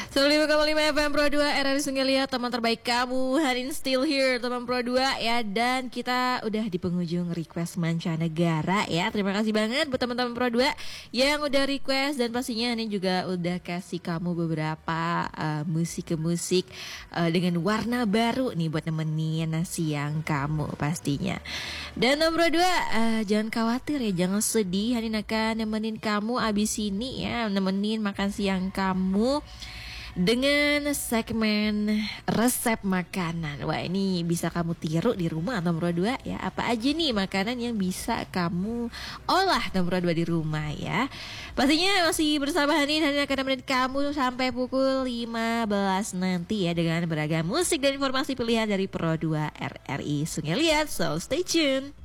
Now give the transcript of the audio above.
95,5 FM Pro 2 RRI Sungai Liat, teman terbaik kamu. Harin still here teman Pro 2 ya. Dan kita udah di penghujung request mancanegara ya. Terima kasih banget buat teman-teman Pro 2 yang udah request. Dan pastinya ini juga udah kasih kamu beberapa musik-musik dengan warna baru nih buat nemenin siang kamu pastinya. Dan Pro 2 jangan khawatir ya, jangan sedih. Harin akan nemenin kamu abis ini ya, nemenin makan siang kamu dengan segmen resep makanan. Wah, ini bisa kamu tiru di rumah nomor 2 ya. Apa aja nih makanan yang bisa kamu olah nomor 2 di rumah ya. Pastinya masih bersama Hanin akan nemenin kamu sampai pukul 15 nanti ya, dengan beragam musik dan informasi pilihan dari Pro 2 RRI Sungai Liat. So stay tune.